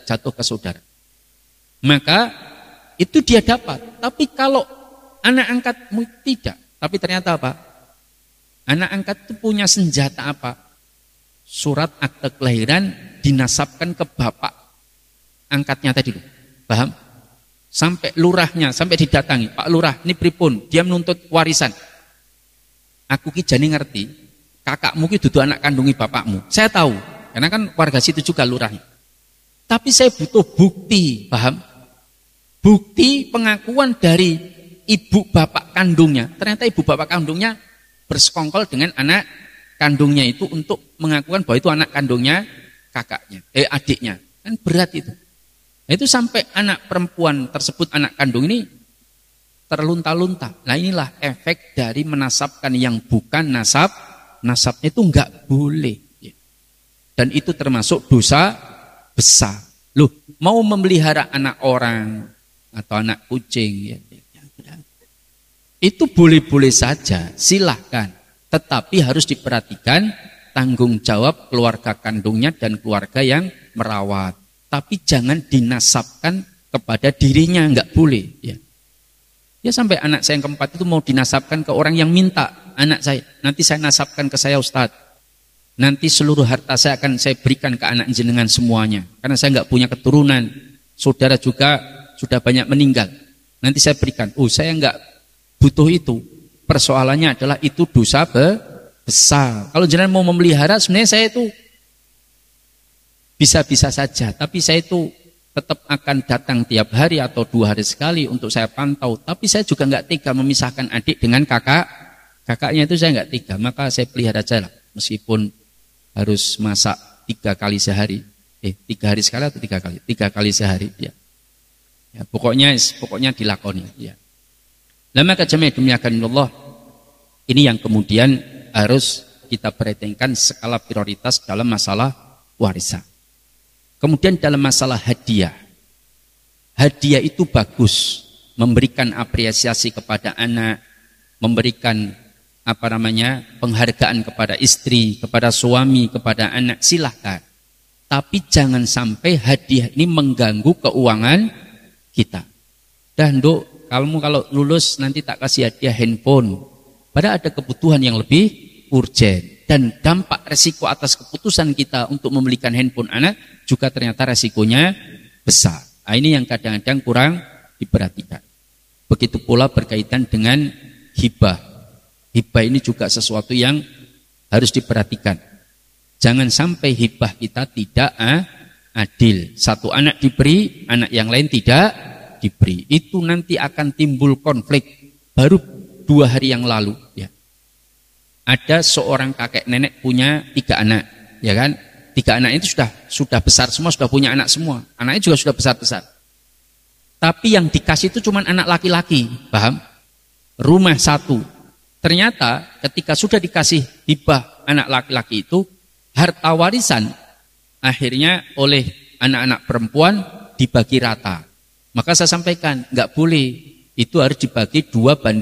jatuh ke saudara. Maka itu dia dapat. Tapi kalau anak angkatmu tidak, tapi ternyata apa? Anak angkat itu punya senjata apa? Surat akte kelahiran dinasabkan ke bapak angkatnya tadi. Paham? Sampai lurahnya, sampai didatangi. Pak Lurah, ini pripun? Dia menuntut warisan. Aku ki jane ngerti, kakakmu ki dudu anak kandungi bapakmu. Saya tahu, karena kan warga situ juga lurahnya. Tapi saya butuh bukti, paham? Bukti pengakuan dari ibu bapak kandungnya. Ternyata ibu bapak kandungnya bersekongkol dengan anak kandungnya itu untuk mengakukan bahwa itu anak kandungnya kakaknya, adiknya. Kan berat itu. Nah, itu sampai anak perempuan tersebut, anak kandung ini terlunta-lunta. Nah inilah efek dari menasabkan yang bukan nasab. Nasabnya itu enggak boleh. Dan itu termasuk dosa besar. Loh, mau memelihara anak orang atau anak kucing, itu boleh-boleh saja, silahkan. Tetapi harus diperhatikan tanggung jawab keluarga kandungnya dan keluarga yang merawat. Tapi jangan dinasabkan kepada dirinya, enggak boleh. Ya sampai anak saya yang keempat itu mau dinasabkan ke orang yang minta anak saya. Nanti saya nasabkan ke saya Ustadz. Nanti seluruh harta saya akan saya berikan ke anak jenengan semuanya. Karena saya enggak punya keturunan. Saudara juga sudah banyak meninggal. Nanti saya berikan. Oh saya enggak butuh itu. Persoalannya adalah itu dosa besar. Kalau jenengan mau memelihara, sebenarnya saya itu bisa-bisa saja, tapi saya itu tetap akan datang tiap hari atau 2 hari sekali untuk saya pantau. Tapi saya juga nggak tega memisahkan adik dengan kakaknya itu saya nggak tega. Maka saya pelihara aja lah, meskipun harus masak 3 kali sehari. 3 hari sekali atau 3 kali? 3 kali sehari. Ya, pokoknya dilakoni. Ya. Lama kejamnya demikian Allah. Ini yang kemudian harus kita perhatikan skala prioritas dalam masalah warisan. Kemudian dalam masalah hadiah. Hadiah itu bagus, memberikan apresiasi kepada anak, memberikan penghargaan kepada istri, kepada suami, kepada anak, silahkan. Tapi jangan sampai hadiah ini mengganggu keuangan kita. Dan kalau lulus nanti tak kasih hadiah handphone. Padahal ada kebutuhan yang lebih urgen. Dan dampak resiko atas keputusan kita untuk membelikan handphone anak juga ternyata resikonya besar. Nah, ini yang kadang-kadang kurang diperhatikan. Begitu pula berkaitan dengan hibah. Hibah ini juga sesuatu yang harus diperhatikan. Jangan sampai hibah kita tidak adil. Satu anak diberi, anak yang lain tidak diberi. Itu nanti akan timbul konflik. Baru 2 hari yang lalu, ya. Ada seorang kakek nenek punya 3 anak, ya kan? 3 anak itu sudah besar semua, sudah punya anak semua. Anaknya juga sudah besar-besar. Tapi yang dikasih itu cuma anak laki-laki, paham? Rumah 1. Ternyata ketika sudah dikasih hibah anak laki-laki itu, harta warisan akhirnya oleh anak-anak perempuan dibagi rata. Maka saya sampaikan, enggak boleh. Itu harus dibagi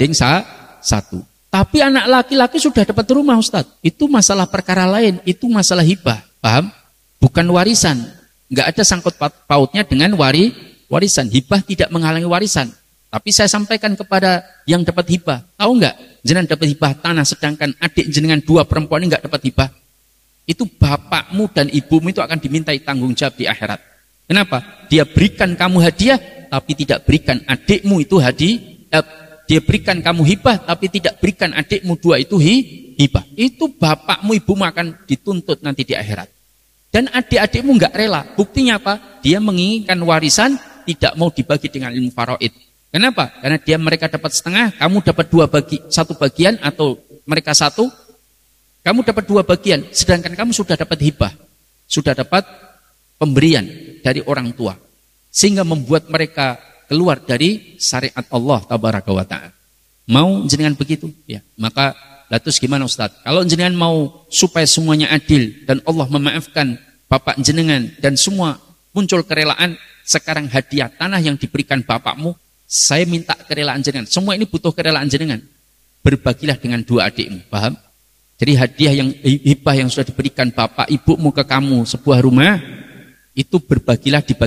2:1. Tapi anak laki-laki sudah dapat rumah Ustadz. Itu masalah perkara lain. Itu masalah hibah. Paham? Bukan warisan. Enggak ada sangkut pautnya dengan warisan. Hibah tidak menghalangi warisan. Tapi saya sampaikan kepada yang dapat hibah. Tahu enggak? Jenengan dapat hibah tanah. Sedangkan adik jenengan 2 perempuan ini enggak dapat hibah. Itu bapakmu dan ibumu itu akan dimintai tanggung jawab di akhirat. Kenapa? Dia berikan kamu hadiah. Tapi tidak berikan adikmu itu dia berikan kamu hibah, tapi tidak berikan adikmu 2 itu hibah. Itu bapakmu, ibumu akan dituntut nanti di akhirat. Dan adik-adikmu enggak rela. Buktinya apa? Dia menginginkan warisan, tidak mau dibagi dengan ilmu faraid. Kenapa? Karena mereka dapat setengah, kamu dapat 1 bagian, atau mereka 1, kamu dapat 2 bagian. Sedangkan kamu sudah dapat hibah, sudah dapat pemberian dari orang tua, sehingga membuat mereka keluar dari syariat Allah tabaraka wa ta'ala. Mau jenengan begitu? Ya. Maka latus gimana Ustaz? Kalau jenengan mau supaya semuanya adil dan Allah memaafkan bapak jenengan dan semua muncul kerelaan, sekarang hadiah tanah yang diberikan bapakmu, saya minta kerelaan jenengan. Semua ini butuh kerelaan jenengan. Berbagilah dengan 2 adikmu, paham? Jadi hadiah yang hibah yang sudah diberikan bapak ibumu ke kamu sebuah rumah, itu berbagilah